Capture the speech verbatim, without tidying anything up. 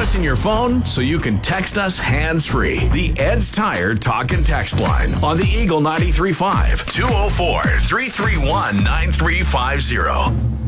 us in your phone so you can text us hands-free. The Ed's Tire Talk and Text line on the Eagle ninety-three point five, two oh four, three three one, nine three five zero.